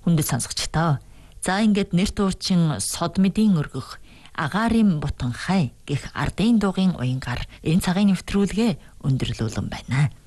Хүндэт сонсогчдоо. За ингээд нэр туурчин сод мэдийн өргөх агаарын бутан хай гэх ардын дуугийн уянгаар энэ цагийн нэвтрүүлгээ өндөрлүүлэн байна.